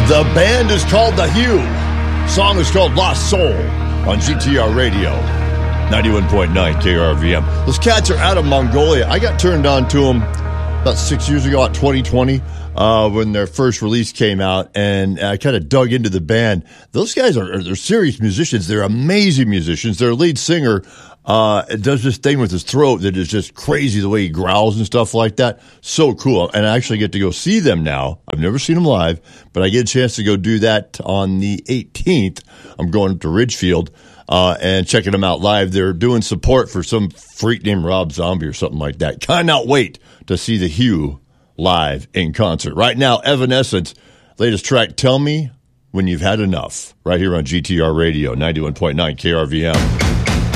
The band is called The Hue. Song is called Lost Soul on GTR Radio, 91.9 KRVM. Those cats are out of Mongolia. I got turned on to them about 6 years ago, at 2020, when their first release came out, and I kind of dug into the band. Those guys they're serious musicians. They're amazing musicians. Their lead singer does this thing with his throat that is just crazy, the way he growls and stuff like that. So cool. And I actually get to go see them now. I've never seen them live, but I get a chance to go do that on the 18th. I'm going to Ridgefield and checking them out live. They're doing support for some freak named Rob Zombie or something like that. Cannot wait to see The Hue live in concert. Right now, Evanescence, latest track, Tell Me When You've Had Enough, right here on GTR Radio, 91.9 KRVM.